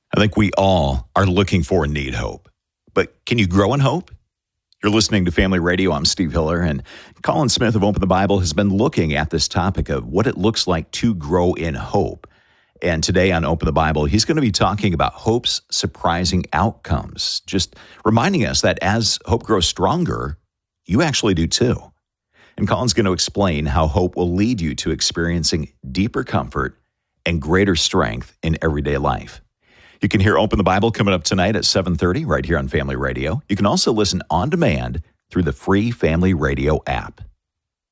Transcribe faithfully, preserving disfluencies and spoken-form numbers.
I think we all are looking for and need hope. But can you grow in hope? You're listening to Family Radio. I'm Steve Hiller, and Colin Smith of Open the Bible has been looking at this topic of what it looks like to grow in hope. And today on Open the Bible, he's going to be talking about hope's surprising outcomes, just reminding us that as hope grows stronger, you actually do too. And Colin's going to explain how hope will lead you to experiencing deeper comfort and greater strength in everyday life. You can hear Open the Bible coming up tonight at seven thirty right here on Family Radio. You can also listen on demand through the free Family Radio app.